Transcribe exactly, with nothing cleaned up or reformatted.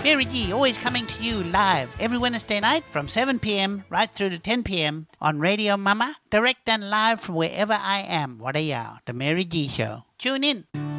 Mary G, always coming to you live every Wednesday night from seven p.m. right through to ten p.m. on Radio Mama, direct and live from wherever I am. What a yao, the Mary G Show. Tune in.